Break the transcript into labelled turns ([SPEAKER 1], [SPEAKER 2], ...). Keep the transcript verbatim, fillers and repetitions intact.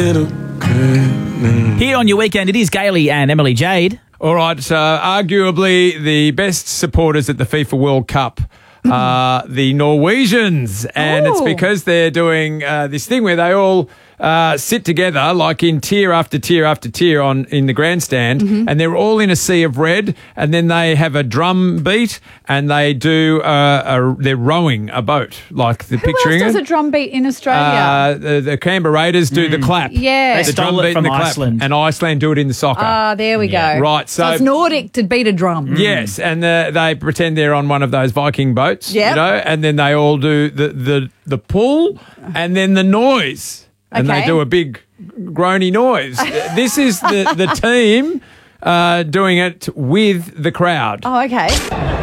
[SPEAKER 1] Here on your weekend, it is Gailey and Emily Jade.
[SPEAKER 2] All right, so arguably the best supporters at the FIFA World Cup are the Norwegians, and
[SPEAKER 3] Ooh.
[SPEAKER 2] it's because they're doing uh, this thing where they all uh, sit together, like in tier after tier after tier on in the grandstand,
[SPEAKER 3] Mm-hmm.
[SPEAKER 2] and they're all in a sea of red, and then they have a drum beat, and they do uh, a, they're rowing a boat, like the
[SPEAKER 3] Who
[SPEAKER 2] picturing
[SPEAKER 3] else does
[SPEAKER 2] it.
[SPEAKER 3] a drum beat in Australia?
[SPEAKER 2] Uh, the, the Canberra Raiders do the clap.
[SPEAKER 3] Yeah.
[SPEAKER 1] They
[SPEAKER 2] the
[SPEAKER 1] stole
[SPEAKER 2] drum
[SPEAKER 1] it
[SPEAKER 2] beat
[SPEAKER 1] from
[SPEAKER 2] and the clap.
[SPEAKER 1] Iceland.
[SPEAKER 2] And Iceland do it in the soccer.
[SPEAKER 3] Ah, there we
[SPEAKER 1] Yeah.
[SPEAKER 3] go.
[SPEAKER 2] Right, so-
[SPEAKER 3] it's Nordic to beat a drum.
[SPEAKER 2] Yes, and the, they pretend they're on one of those Viking boats,
[SPEAKER 3] Yep.
[SPEAKER 2] you know, and then they all do the, the, the pull and then the noise. And
[SPEAKER 3] Okay.
[SPEAKER 2] they do a big groany noise. This is the, the team uh, doing it with the crowd.
[SPEAKER 3] Oh, okay.